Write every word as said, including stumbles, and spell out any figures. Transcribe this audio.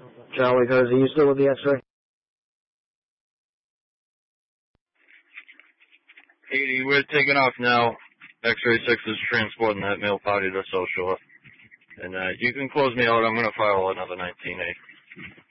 Charlie Thursday, you still with the X-ray? eighty, we're taking off now. X-ray six is transporting that male party to South Shore. And uh, you can close me out. I'm going to file another nineteen A.